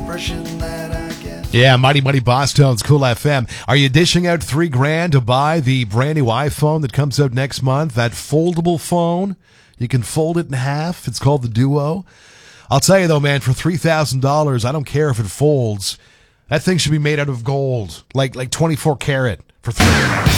expression that I get. Yeah, Mighty Boss Tones, Cool FM. Are you dishing out $3,000 to buy the brand new iPhone that comes out next month? That foldable phone? You can fold it in half. It's called the Duo. I'll tell you though, man, for $3,000, I don't care if it folds. That thing should be made out of gold, like 24 karat for $3.